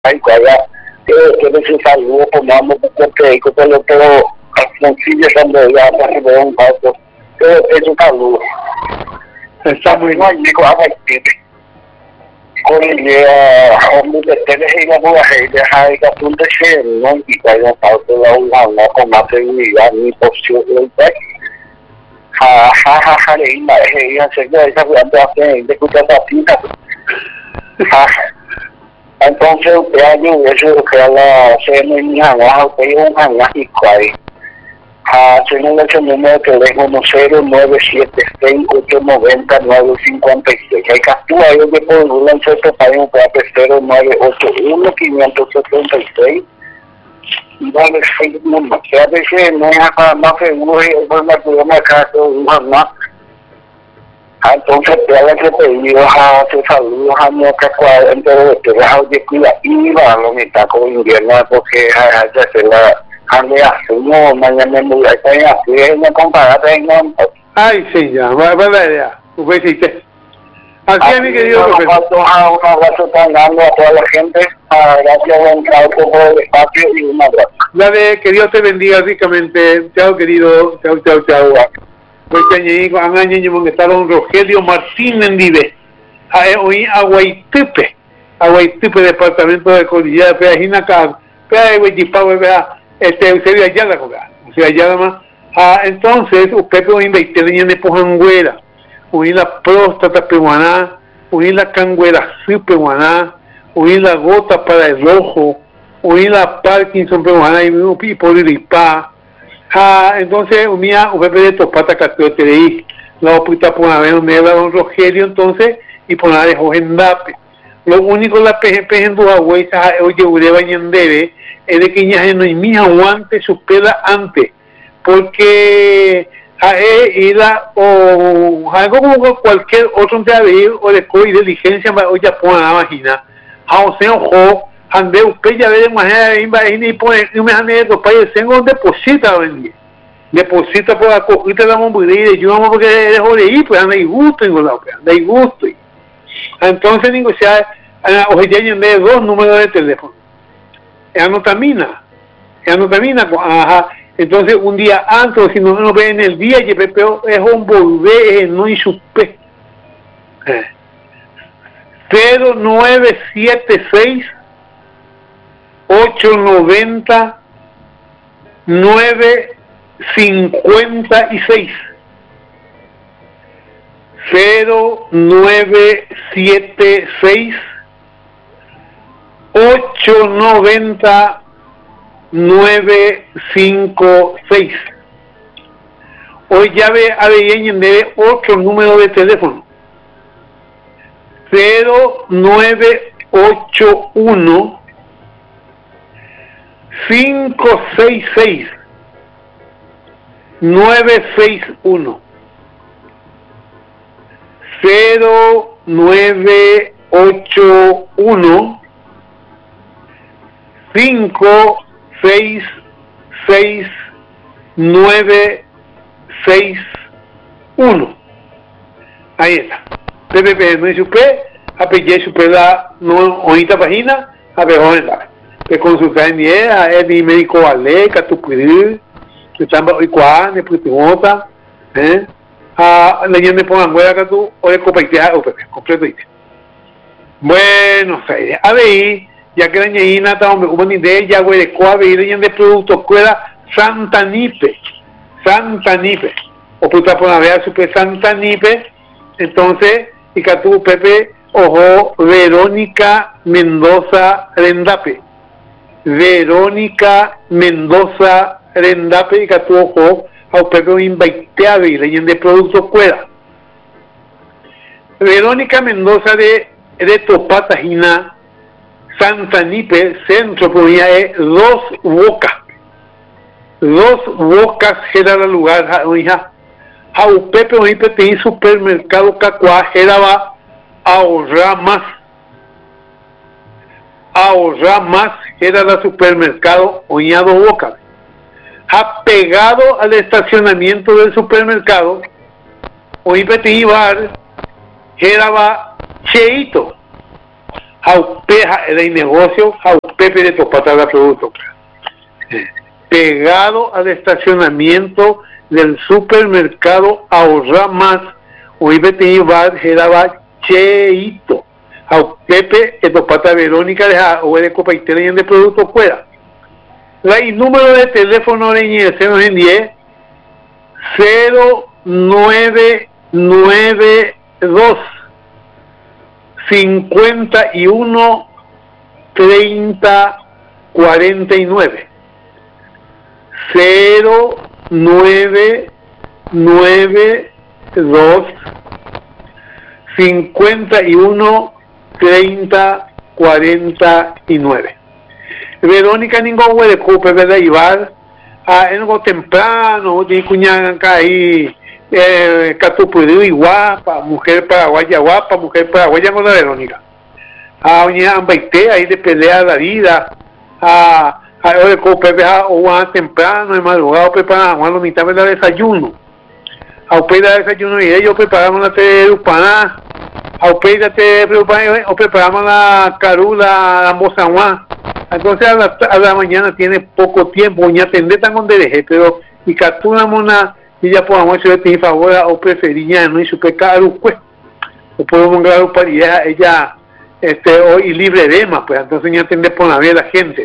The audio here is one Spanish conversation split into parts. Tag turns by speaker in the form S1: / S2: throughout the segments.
S1: Ay, allá, que ese saludo, tomamos porque por lo que consigue cuando ya se ve un paso, es un saludo.
S2: Está muy bien.
S1: Con idea, hombre, de tener la buena gente, hay que apuntar ser, ¿no? Y que haya parte de una con más seguridad, ni posible, entonces usted ayuda eso que la se me niega o que un análisis ahí tiene ese número de teléfono 0976-890-956 hay que actuar yo que por un lanzamiento para un plan 0981-576 vale 6 números que a veces no es más seguro y por la que me acaso más entonces te hagan que pedidos a tus saludos a mi cuadra entonces te dejas de cuidar y va a lo que está con invierno porque ya se la ande asumo mañana me voy a estar así es una comparada en un
S2: ay sí ya va la idea usted dice así es mi querido
S1: un abrazo tan grande a toda la gente gracias a un por el espacio y un abrazo
S2: dale que Dios te bendiga ricamente chao querido chao pues año que está don Rogelio Martínez vive hoy Aguaitupe departamento de Cordillera Peajina acá Peajipagüe Eusebio Ayala más entonces usted puede invertir en Pojanguera unir la próstata peruana unir la canguera peruana unir la gota para el ojo unir la Parkinson peruana y poliripá entonces unía UPP de Topata Cateotereí la opuesta por haber donde era don Rogelio entonces y por la de Jojendape lo único la PGP en Duagüesa oye Ureba Ñandebe es de que ya no hay mi aguante supera antes porque era o algo como cualquier otro de o de COVID de licencia o ya pone la máquina o sea ojo ande usted ya ve de manera y pone y me ande dos países tengo un deposita vendí deposita por la cogida la movilidad yo no porque dejo de ir pues anda y gusto en la anda y gusto entonces negociar hoy ya de 2 números de teléfono anotamina ajá entonces un día antes si no ve en el día y pero es un volver no y supe 0976 890 956 0976 890 956 hoy ya ve a de otro número de teléfono 0981 566 961 0981 566 961 ahí está PPP no es usted apelle su peda no ahorita página a ver que consultar en día es mi médico vale que tu puedes que chamba hoy cuán de putimota a leyendo pongan hueá que tú o de copaitear o completo bueno a ver ya que la ñeína está hombre como ni de ella güey de coa y leyendo de productos cuela Santa Nipe o puta por ver super Santa Nipe entonces y que tú Pepe ojo Verónica Mendoza Rendape y que tú ojo a Pepe inviteado y leyendo de productos cuela Verónica Mendoza de Topatagina Santa Nipe centro ponía 2 bocas era el lugar hija a Pepe hoy te supermercado Cacuá era va a ahorrar más era la supermercado oña 2 bocas ha pegado al estacionamiento del supermercado hoy te iba era va cheito Jaupeja era el negocio, jaupepe de topata de producto. Pegado al estacionamiento del supermercado Ahorra Más, hoy Betenibar geraba cheito. Jaupepe de topata Verónica de copa y de producto fuera. El número de teléfono de Ñese en 10 0992 51 30 49 0992 51 30 49. Verónica ningún de cupe, ¿verdad? Ibar en algo temprano, tiene cuñada ahí, Catupudú y guapa, mujer paraguaya con la Verónica. Oña ambaité ahí de pelea la vida, de cupe, o temprano, de madrugada, preparamos a la mitad de desayuno. A upeda desayuno y ellos preparamos la terupana, a upeda te preparamos la carula, la mozaguá. Entonces a la mañana tiene poco tiempo, ni atender tan donde dejé, pero y captura mona y ya podemos hacer de favor o prefería no y su pecado pues o podemos grabar para ella hoy libre de más pues entonces ya atender por la vida la gente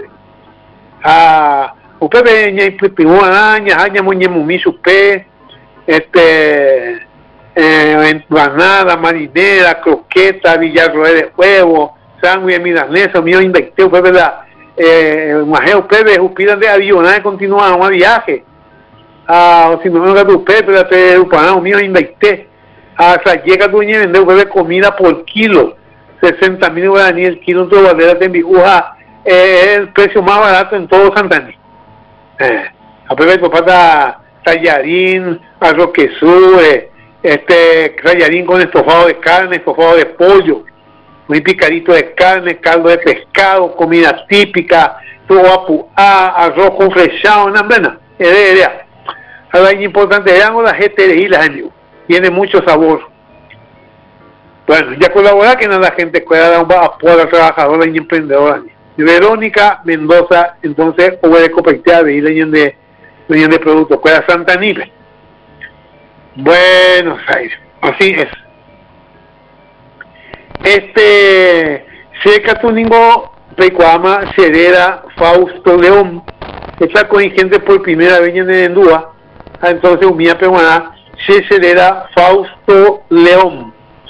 S2: o pepe ña y pipihuana ña moñe mumi su pe empanada marinera croqueta villarroel de huevo sándwich milanesa mío inventé pues verdad majeo pepe uspidan de avión continúa un viaje o si no me tu pepe la te upanao mío inventé hasta llega tu ñe vende pepe comida por kilo 60.000 guaraníes el kilo de bandera de Bijuja el precio más barato en todo Santander a pepe papá tallarín arroz queso tallarín con estofado de carne estofado de pollo muy picadito de carne, caldo de pescado, comida típica, arroz con frechado, una plena. Ahora es importante, veamos la gente y la gente, tiene mucho sabor. Bueno, ya colabora que la gente pueda dar un apoyo a la trabajadora y emprendedora. Verónica Mendoza, entonces, o de cooperativa de de productos, cuida Santa Nive. Buenos Aires, así es. Seca Tuningo Pecuama Cerera Fausto León está con gente por primera vez en Endúa entonces un mía peruana se Cerera Fausto León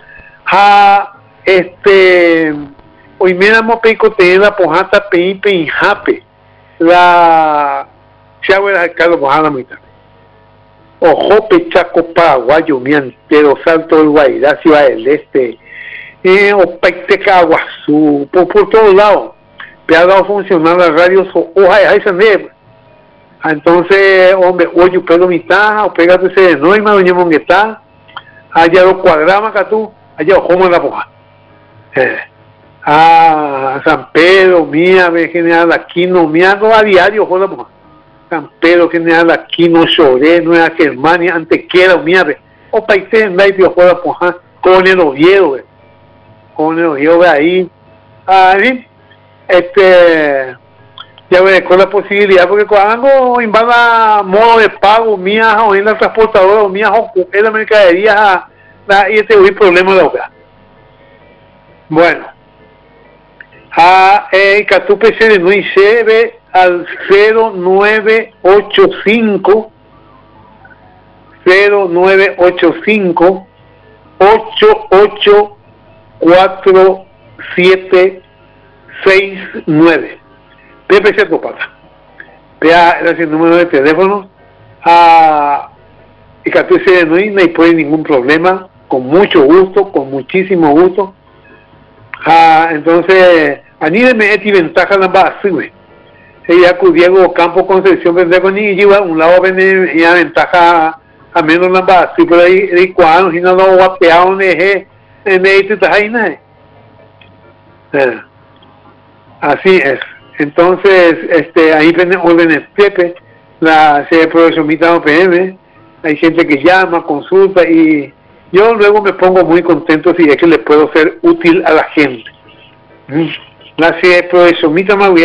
S2: hoy me damos peico tener la pojata peipe y jape la chavo de Carlos Mojada mitad ojo pechaco paraguayo mi entero Salto del Guairá Ciudad del Este o Paiteca Aguazú, por todos lados, te ha dado a funcionar las radios entonces, hombre, oye, pelo mitad, o pégate ese de noima, doña Monguetá, allá los cuadramas que tú, allá ojo en la poja. San Pedro, mía, general Aquino, mía, no a diario, ojo la poja. San Pedro, general Aquino, Choré, Nueva Germania, Antequera, mía, o Paite, en la ojo la poja, con el Oviedo, con el Oviedo de ahí, ya veré con la posibilidad, porque cuando invada modo de pago, mía, o en la transportadora, o mía, o en la mercadería, y hay problema de hogar. Bueno, Catupe se no ve al 0985 884769 PPC Topata. Vea el número de teléfono y que tú se no hay puede ningún problema, con mucho gusto, con muchísimo gusto. Entonces, anídeme eti ventaja la base, güey. Ella con Diego Campo Concepción vende con y lleva un lado vende ya ventaja a menos la base, por ahí de cuando si no lo guapeado en este tajaina. Así es. Entonces, ahí venden órdenes Pepe, la sede de producción mitad PM, hay gente que llama, consulta y yo luego me pongo muy contento si es que le puedo ser útil a la gente. Así es, profesor. Mita